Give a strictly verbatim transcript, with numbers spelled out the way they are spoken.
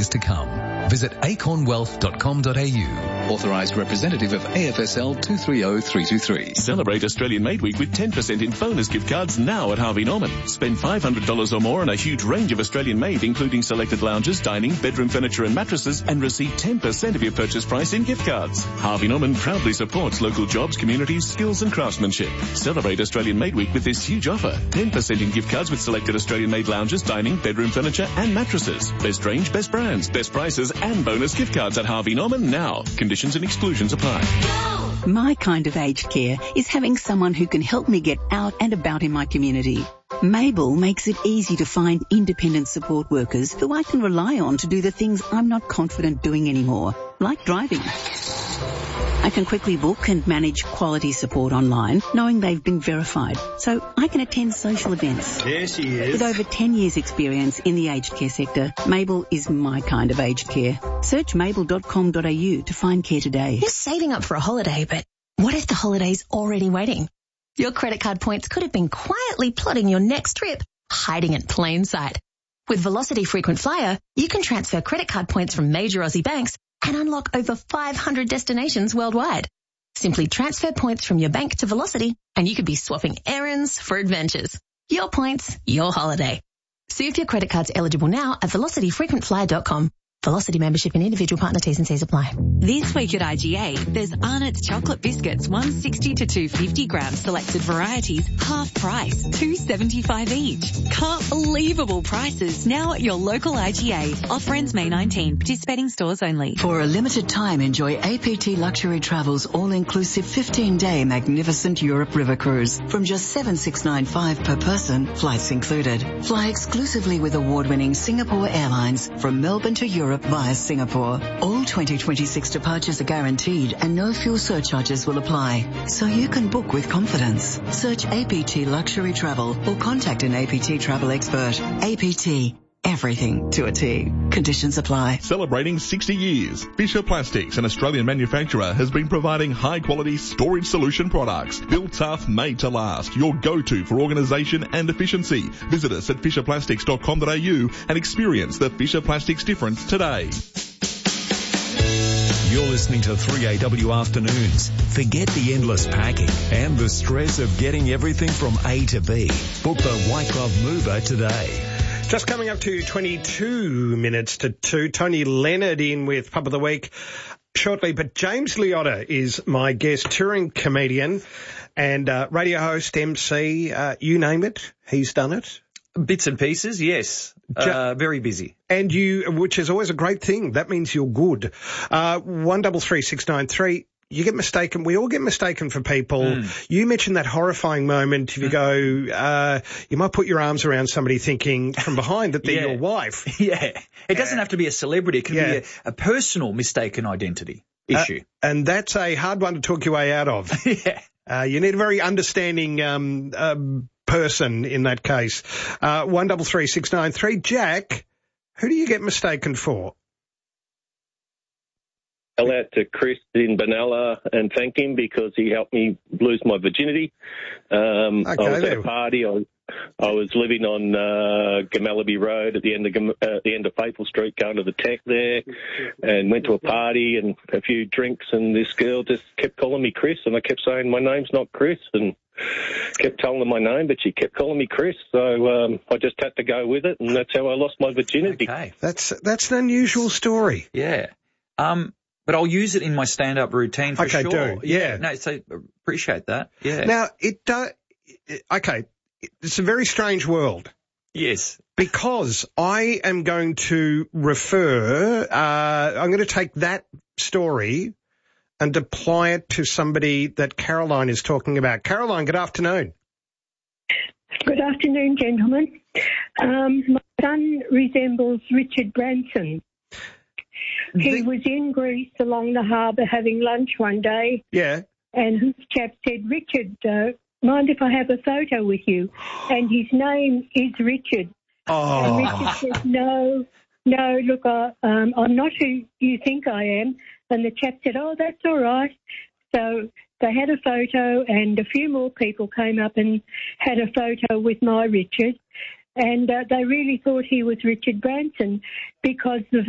years to come. Visit acorn wealth dot com dot a u. Authorised representative of A F S L two three zero three two three. Celebrate Australian Made Week with ten percent in bonus gift cards now at Harvey Norman. Spend five hundred dollars or more on a huge range of Australian made, including selected lounges, dining, bedroom furniture and mattresses, and receive ten percent of your purchase price in gift cards. Harvey Norman proudly supports local jobs, communities, skills and craftsmanship. Celebrate Australian Made Week with this huge offer. ten percent in gift cards with selected Australian made lounges, dining, bedroom furniture and mattresses. Best range, best brands, best prices and bonus gift cards at Harvey Norman now. Conditions and exclusions apply. My kind of aged care is having someone who can help me get out and about in my community. Mabel makes it easy to find independent support workers who I can rely on to do the things I'm not confident doing anymore, like driving. I can quickly book and manage quality support online, knowing they've been verified, so I can attend social events. There she is. With over ten years experience in the aged care sector, Mabel is my kind of aged care. Search mabel dot com dot a u to find care today. You're saving up for a holiday, but what if the holiday's already waiting? Your credit card points could have been quietly plotting your next trip, hiding in plain sight. With Velocity Frequent Flyer, you can transfer credit card points from major Aussie banks and unlock over five hundred destinations worldwide. Simply transfer points from your bank to Velocity and you could be swapping errands for adventures. Your points, your holiday. See if your credit card's eligible now at velocity frequent flyer dot com. Velocity membership and individual partner T's and C's apply. This week at I G A, there's Arnott's chocolate biscuits, one sixty to two fifty grams, selected varieties, half price, two seventy-five each. Can't believable prices now at your local I G A. Offer ends May nineteenth. Participating stores only. For a limited time, enjoy A P T Luxury Travel's all-inclusive fifteen-day magnificent Europe River Cruise from just seven thousand six hundred ninety-five dollars per person, flights included. Fly exclusively with award-winning Singapore Airlines from Melbourne to Europe via Singapore. All twenty twenty-six departures are guaranteed and no fuel surcharges will apply, so you can book with confidence. Search A P T Luxury Travel or contact an A P T travel expert. A P T. Everything to a T. Conditions apply. Celebrating sixty years, Fisher Plastics, an Australian manufacturer, has been providing high-quality storage solution products. Built tough, made to last. Your go-to for organisation and efficiency. Visit us at fisher plastics dot com dot a u and experience the Fisher Plastics difference today. You're listening to three A W Afternoons. Forget the endless packing and the stress of getting everything from A to B. Book the White Glove Mover today. Just coming up to twenty-two minutes to two. Tony Leonard in with Pub of the Week shortly. But James Liotta is my guest, touring comedian and uh, radio host, M C, uh, you name it, he's done it. Bits and pieces, yes. Uh, very busy. And you, which is always a great thing. That means you're good. Uh, one double three six nine three. You get mistaken. We all get mistaken for people. Mm. You mentioned that horrifying moment. If you mm. go, uh, you might put your arms around somebody thinking from behind that they're yeah. your wife. Yeah. It doesn't uh, have to be a celebrity. It can yeah. be a, a personal mistaken identity issue. Uh, and that's a hard one to talk your way out of. yeah. Uh, you need a very understanding, um, uh, person in that case. Uh, one double three six nine three. Jack, who do you get mistaken for? Out to Chris in Benalla and thank him because he helped me lose my virginity. Um, okay, I was there. at a party. I was, I was living on uh, Gamallaby Road at the end of uh, the end of Faithful Street, going to the Tech there, and went to a party and a few drinks. And this girl just kept calling me Chris, and I kept saying my name's not Chris, and kept telling her my name, but she kept calling me Chris. So um, I just had to go with it, and that's how I lost my virginity. Okay, that's that's an unusual story. Yeah. Um. But I'll use it in my stand-up routine for okay, sure. do. Yeah. yeah. No, so appreciate that. Yeah. Now, it does... Okay, it's a very strange world. Yes. Because I am going to refer... Uh, I'm going to take that story and apply it to somebody that Caroline is talking about. Caroline, good afternoon. Good afternoon, gentlemen. Um, my son resembles Richard Branson. He was in Greece along the harbour having lunch one day. Yeah. And this chap said, Richard, uh, mind if I have a photo with you? And his name is Richard. Oh. And Richard said, no, no, look, I, um, I'm not who you think I am. And the chap said, oh, that's all right. So they had a photo and a few more people came up and had a photo with my Richard. And uh, they really thought he was Richard Branson because the